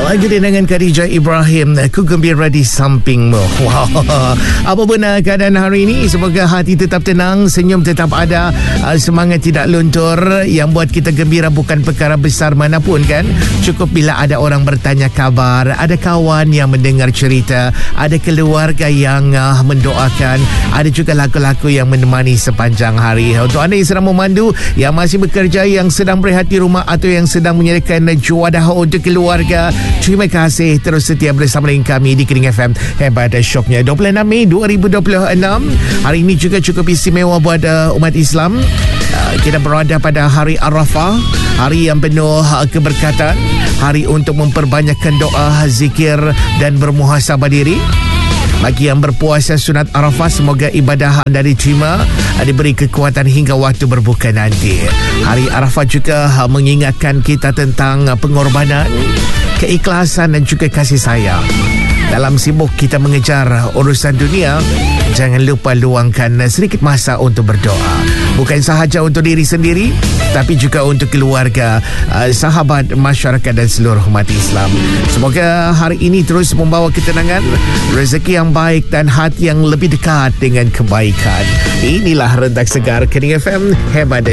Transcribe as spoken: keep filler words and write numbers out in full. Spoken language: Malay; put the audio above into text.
Lagu dengan Khadijah Ibrahim, Ku Gembira di Sampingmu. Wow. Apa pun keadaan hari ini, semoga hati tetap tenang, senyum tetap ada, semangat tidak luntur. Yang buat kita gembira bukan perkara besar manapun kan. Cukup bila ada orang bertanya kabar, ada kawan yang mendengar cerita, ada keluarga yang uh, mendoakan, ada juga lagu-lagu yang menemani sepanjang hari. Untuk anda yang sedang memandu, yang masih bekerja, yang sedang berehat di rumah atau yang sedang menyediakan juadah untuk keluarga, terima kasih terus setia bersama dengan kami di Kening F M Hebat Shopnya. dua puluh enam Mei dua ribu dua puluh enam. Hari ini juga cukup istimewa buat uh, umat Islam. Uh, kita berada pada hari Arafah, hari yang penuh uh, keberkatan, hari untuk memperbanyakkan doa, zikir dan bermuhasabah diri. Bagi yang berpuasa sunat Arafah, semoga ibadah anda diterima, diberi kekuatan hingga waktu berbuka nanti. Hari Arafah juga mengingatkan kita tentang pengorbanan, keikhlasan dan juga kasih sayang. Dalam sibuk kita mengejar urusan dunia, jangan lupa luangkan sedikit masa untuk berdoa. Bukan sahaja untuk diri sendiri, tapi juga untuk keluarga, sahabat, masyarakat dan seluruh umat Islam. Semoga hari ini terus membawa ketenangan, rezeki yang baik dan hati yang lebih dekat dengan kebaikan. Inilah Rentak Segar Kening F M Hebat